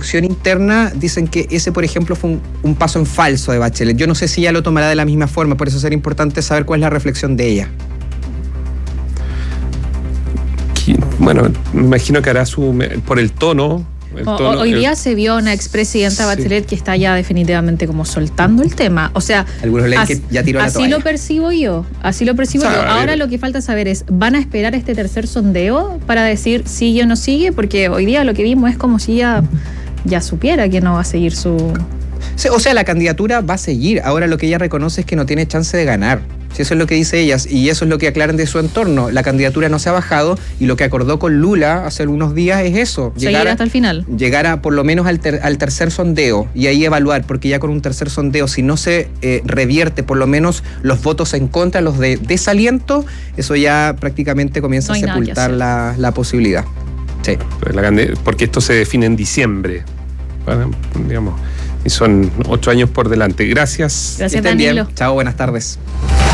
construcción interna, dicen que ese, por ejemplo, fue un paso en falso de Bachelet. Yo no sé si ella lo tomará de la misma forma, por eso sería importante saber cuál es la reflexión de ella. Bueno, me imagino que hará por el tono. Hoy día se vio a una expresidenta Bachelet que está ya definitivamente como soltando el tema. O sea, algunos leen que ya tiró la toalla. Así lo percibo yo. Ahora lo que falta saber es, ¿van a esperar este tercer sondeo para decir sigue o no sigue? Porque hoy día lo que vimos es como si ya supiera que no va a seguir su... Sí, o sea, la candidatura va a seguir. Ahora lo que ella reconoce es que no tiene chance de ganar. Si eso es lo que dice ella, y eso es lo que aclaran de su entorno. La candidatura no se ha bajado y lo que acordó con Lula hace algunos días es eso. Seguir hasta el final. Llegar a por lo menos al tercer sondeo y ahí evaluar, porque ya con un tercer sondeo, si no se revierte por lo menos los votos en contra, los de desaliento, eso ya prácticamente comienza a sepultar la posibilidad. Sí. Porque esto se define en diciembre. Bueno, digamos, y son 8 años por delante. Gracias. Gracias, Danilo. Chao, buenas tardes.